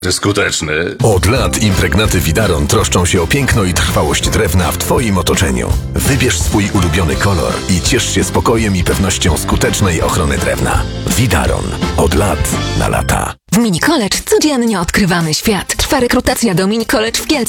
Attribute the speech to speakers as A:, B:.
A: Skuteczny.
B: Od lat impregnaty Widaron troszczą się o piękno i trwałość drewna w Twoim otoczeniu. Wybierz swój ulubiony kolor i ciesz się spokojem i pewnością skutecznej ochrony drewna. Widaron. Od lat na lata.
C: W Mini College codziennie odkrywamy świat. Trwa rekrutacja do Mini College w Kielcach.